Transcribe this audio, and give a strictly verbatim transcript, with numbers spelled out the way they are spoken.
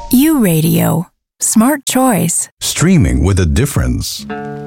U Radio. Smart choice. Streaming with a difference.